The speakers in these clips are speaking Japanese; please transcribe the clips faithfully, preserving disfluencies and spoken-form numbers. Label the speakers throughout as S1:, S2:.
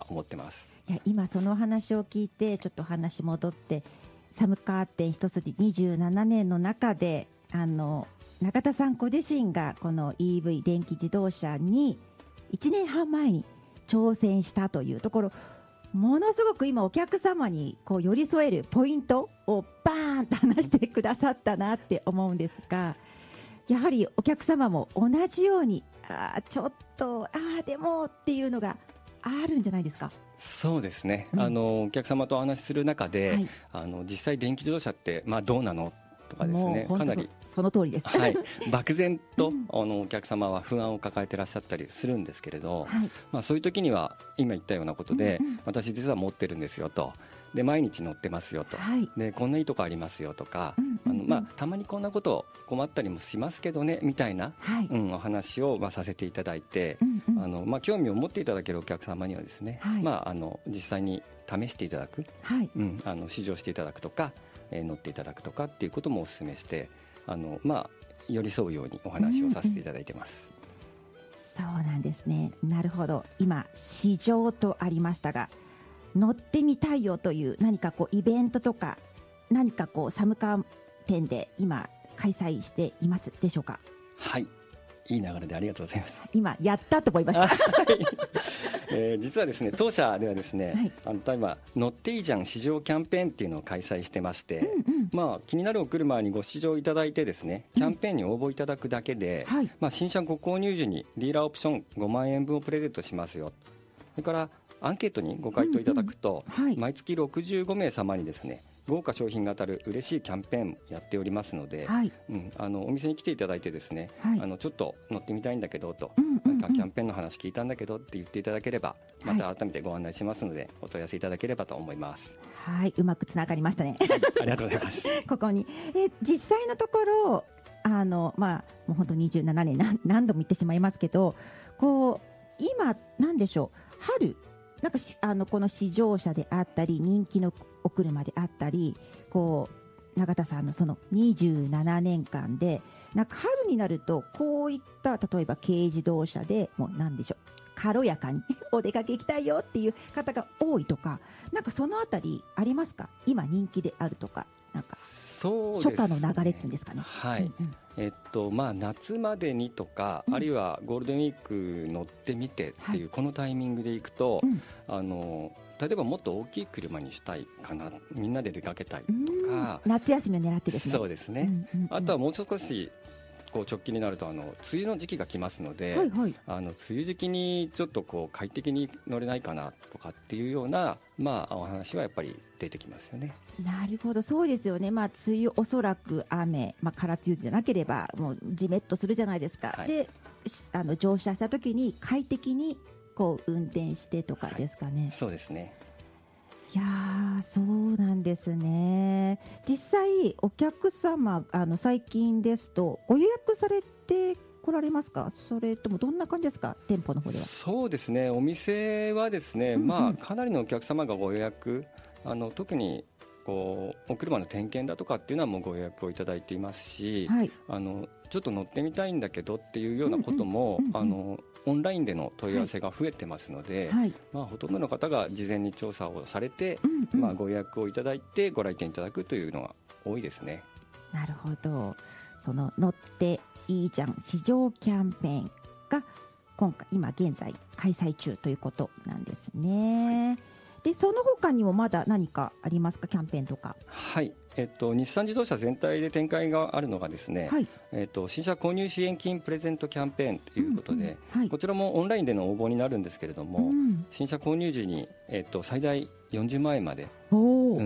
S1: 思ってます。
S2: いや今その話を聞いてちょっと話戻って、寒カーテン一筋にじゅうななねんの中であの中田さんご自身がこの イーブイ 電気自動車にいちねんはん前に挑戦したというところ、ものすごく今お客様にこう寄り添えるポイントをバーンと話してくださったなって思うんですが、やはりお客様も同じようにあーちょっとあーでもっていうのがあるんじゃないですか。
S1: そうですね、
S2: うん、
S1: あのお客様とお話しする中で、はい、あの実際電気自動車って、まあ、どうなのとかですね、かなり
S2: そ, その通りです、
S1: はい、漠然と、うん、あのお客様は不安を抱えていらっしゃったりするんですけれど、はい、まあ、そういう時には今言ったようなことで、うんうん、私実は持ってるんですよと、で毎日乗ってますよと、はい、でこんないいとこありますよとか、うんうんうん、あのまあ、たまにこんなこと困ったりもしますけどねみたいな、はい、うん、お話を、まあ、させていただいて、うんうん、あのまあ、興味を持っていただけるお客様にはですね、はい、まあ、あの実際に試していただく、はい、うん、あの試乗していただくとか、えー、乗っていただくとかっていうこともお勧めして、あの、まあ、寄り添うようにお話をさせていただいてます、
S2: うんうん、そうなんですね。なるほど。今試乗とありましたが、乗ってみたいよという何かこうイベントとか何かこう寒カー展で今開催していますでしょうか。
S1: はい、いい流れでありがとうございます。
S2: 今やったと思いました、
S1: えー、実はですね、当社ではですね、はい、あの今乗っていいじゃん試乗キャンペーンっていうのを開催してまして、うんうん、まあ、気になるお車にご試乗いただいてですね、キャンペーンに応募いただくだけで、うん、はい、まあ、新車ご購入時にディーラーオプションごまんえんぶんをプレゼントしますよ。それからアンケートにご回答いただくと、うんうん、はい、毎月ろくじゅうごめい様にですね豪華商品が当たる嬉しいキャンペーンやっておりますので、はい、うん、あのお店に来ていただいてですね、はい、あのちょっと乗ってみたいんだけどと、うんうんうん、なんかキャンペーンの話聞いたんだけどって言っていただければ、また改めてご案内しますので、はい、お問い合わせいただければと思います。
S2: はい、うまくつながりましたね、
S1: はい、ありがとうございます
S2: ここにえ実際のところあの、まあ、もう本当にじゅうななねん 何, 何度も言ってしまいますけど、こう今なんでしょう、春なんかあのこの試乗車であったり人気のお車であったり、こう永田さんのそのにじゅうななねんかんでなんか春になるとこういった例えば軽自動車でもうなんでしょう軽やかにお出かけ行きたいよっていう方が多いとか、なんかそのあたりありますか。今人気であるとか、なんか
S1: そうですね、
S2: 初夏の流れっていうんですかね。
S1: はい、うんうん、えっとまあ、夏までにとか、うん、あるいはゴールデンウィーク乗ってみてっていう、はい、このタイミングでいくと、うん、あの例えばもっと大きい車にしたいかな、みんなで出かけたいとか、
S2: 夏休みを狙ってですね。
S1: そうですね、うんうんうん、あとはもう少しこう直近になるとあの梅雨の時期が来ますので、はいはい、あの梅雨時期にちょっとこう快適に乗れないかなとかっていうような、まあ、お話はやっぱり出てきますよね。
S2: なるほど、そうですよね、まあ、梅雨おそらく雨、まあ、空梅雨じゃなければもうジメッとするじゃないですか、はい、であの乗車した時に快適にこう運転してとかですかね。
S1: はい、そうですね。
S2: いやー、そうなんですね。実際お客様あの最近ですとご予約されて来られますか、それともどんな感じですか、店舗の方では。
S1: そうですね、お店はですね、うんうん、まあ、かなりのお客様がご予約、あの特にこうお車の点検だとかっていうのはもうご予約をいただいていますし、はい、あのちょっと乗ってみたいんだけどっていうようなことも、うんうんうんうん、あのオンラインでの問い合わせが増えてますので、はい、まあ、ほとんどの方が事前に調査をされて、うんうん、まあ、ご予約をいただいてご来店いただくというのが多いですね。
S2: なるほど。その乗っていいじゃん試乗キャンペーンが今回今現在開催中ということなんですね。はい、でその他にもまだ何かありますか、キャンペーンとか。
S1: はい、えっと、日産自動車全体で展開があるのがですね、はい、えっと、新車購入支援金プレゼントキャンペーンということで、うんうん、はい、こちらもオンラインでの応募になるんですけれども、うん、新車購入時に、えっと、最大よんじゅうまんえんまで、うん、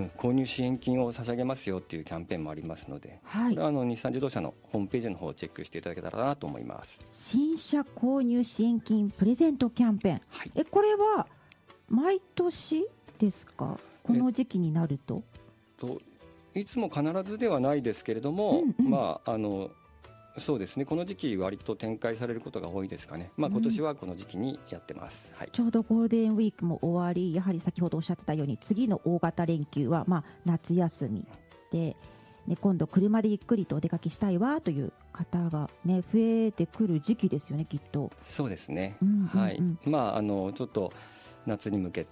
S1: 購入支援金を差し上げますよというキャンペーンもありますので、はい、これはあの日産自動車のホームページの方をチェックしていただけたらなと思います。
S2: 新車購入支援金プレゼントキャンペーン、はい、えこれは毎年ですか、この時期になると。
S1: といつも必ずではないですけれども、うんうん、まあ、あのそうですね、この時期割と展開されることが多いですかね。まあ、今年はこの時期にやってます。うん、はい、
S2: ちょうどゴールデンウィークも終わり、やはり先ほどおっしゃってたように次の大型連休はまあ夏休みで、ね、今度車でゆっくりとお出かけしたいわという方が、ね、増えてくる時期ですよね、きっと。
S1: そうですね、
S2: うんうんうん、
S1: はい、まあ、あのちょっと夏に向け